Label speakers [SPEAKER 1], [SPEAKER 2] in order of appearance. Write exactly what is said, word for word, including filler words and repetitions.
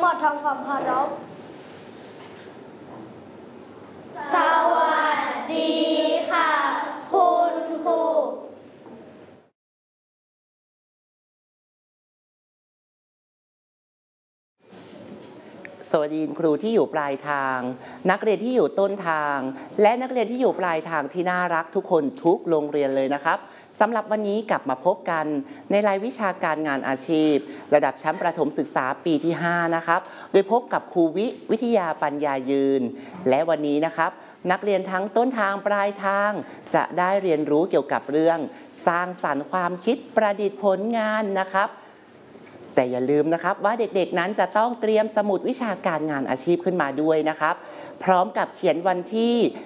[SPEAKER 1] หมดทำความเคารพสวัสดีค่ะคุณครู
[SPEAKER 2] สวัสดีครูที่อยู่ปลายทางนักเรียนที่อยู่ต้นทางและนักเรียนที่อยู่ปลายทางที่น่ารักทุกคนทุกโรงเรียนเลยนะครับสำหรับวันนี้กลับมาพบกันในรายวิชาการงานอาชีพระดับชั้นประถมศึกษาปีที่ห้านะครับโดยพบกับครูวิวิทยาปัญญายืนและวันนี้นะครับนักเรียนทั้งต้นทางปลายทางจะได้เรียนรู้เกี่ยวกับเรื่องสร้างสรรค์ความคิดประดิษฐ์ผลงานนะครับแต่อย่าลืมนะครับว่าเด็กๆนั้นจะต้องเตรียมสมุดวิชาการงานอาชีพขึ้นมาด้วยนะครับพร้อมกับเขียนวันที่